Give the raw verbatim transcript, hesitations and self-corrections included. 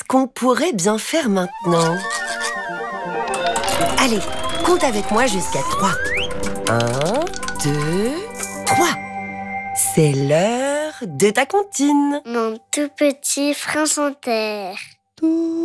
qu'est-ce qu'on pourrait bien faire maintenant? Allez, compte avec moi jusqu'à trois. Un, deux, trois. C'est l'heure de ta comptine. Mon tout petit prince en terre. Tout